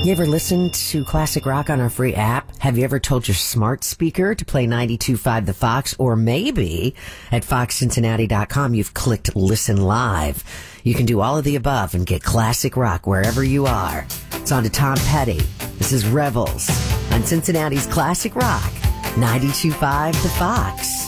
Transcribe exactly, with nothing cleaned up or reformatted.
You ever listened to Classic Rock on our free app? Have you ever told your smart speaker to play ninety-two point five The Fox? Or maybe at fox cincinnati dot com you've clicked Listen Live. You can do all of the above and get classic rock wherever you are. It's on to Tom Petty. This is Revels on Cincinnati's Classic Rock, ninety-two point five The Fox.